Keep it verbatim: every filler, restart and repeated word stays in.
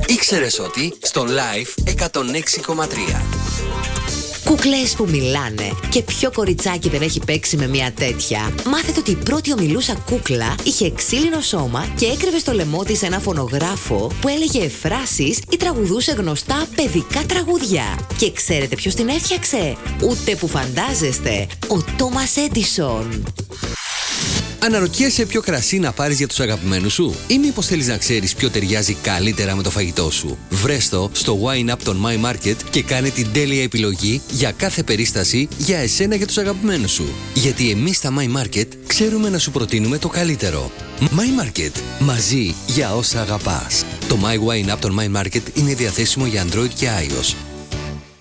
Ήξερες ότι στο Live εκατόν έξι κόμμα τρία. Κούκλες που μιλάνε. Και ποιο κοριτσάκι δεν έχει παίξει με μια τέτοια? Μάθετε ότι η πρώτη ομιλούσα κούκλα είχε ξύλινο σώμα και έκρυβε στο λαιμό της ένα φωνογράφο που έλεγε φράσεις ή τραγουδούσε γνωστά παιδικά τραγούδια. Και ξέρετε ποιος την έφτιαξε? Ούτε που φαντάζεστε. Ο Τόμας Έντισον. Αναρωτιέσαι ποιο κρασί να πάρεις για τους αγαπημένους σου, ή μήπως θέλεις να ξέρεις ποιο ταιριάζει καλύτερα με το φαγητό σου? Βρες το στο Wine Up των My Market και κάνε την τέλεια επιλογή για κάθε περίσταση για εσένα και τους αγαπημένους σου. Γιατί εμείς στα My Market ξέρουμε να σου προτείνουμε το καλύτερο. My Market. Μαζί για όσα αγαπάς. Το My Wine Up των My Market είναι διαθέσιμο για Android και iOS.